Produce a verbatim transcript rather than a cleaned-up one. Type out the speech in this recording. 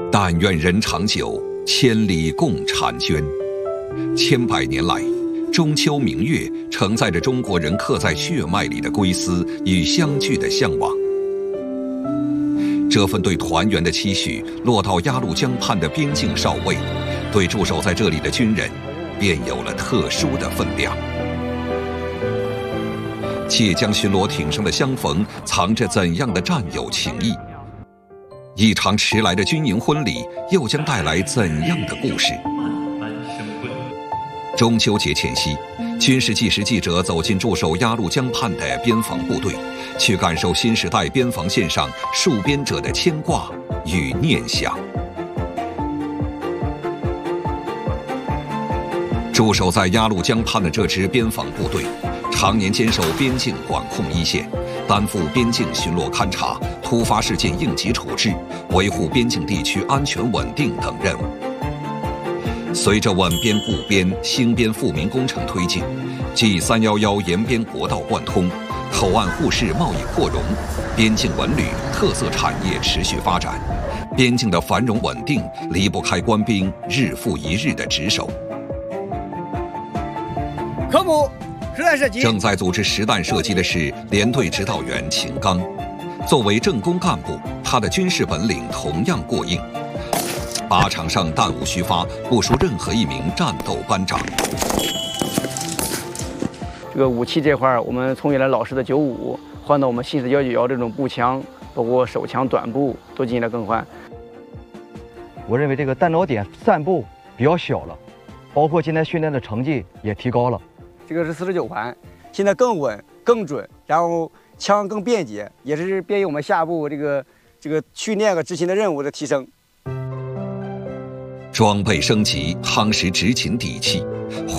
但愿人长久，千里共婵娟。千百年来，中秋明月承载着中国人刻在血脉里的归思与相聚的向往。这份对团圆的期许，落到鸭绿江畔的边境哨位，对驻守在这里的军人，便有了特殊的分量。界江巡逻艇上的相逢，藏着怎样的战友情谊？一场迟来的军营婚礼，又将带来怎样的故事？中秋节前夕，军事纪实记者走进驻守鸭绿江畔的边防部队，去感受新时代边防线上戍边者的牵挂与念想。驻守在鸭绿江畔的这支边防部队，常年坚守边境管控一线，担负边境巡逻勘察、突发事件应急处置、维护边境地区安全稳定等任务。随着稳边固边、兴边富民工程推进 ，G 三一一沿边国道贯通，口岸互市贸易扩容，边境文旅特色产业持续发展，边境的繁荣稳定离不开官兵日复一日的值守。 科目实弹射击。 正在组织实弹射击的是连队指导员秦刚。作为政工干部，他的军事本领同样过硬。靶场上弹无虚发，不输任何一名战斗班长。 这个武器这块儿，我们从原来老式的九五换到我们新式幺九幺这种步枪，包括手枪、短步都进行了更换。 我认为这个弹着点散布比较小了，包括今天训练的成绩也提高了。 这个是四十九盘，现在更稳、更准，然后枪更便捷，也是便于我们下步这个这个训练和执行的任务的提升。 装备升级，夯实执勤底气。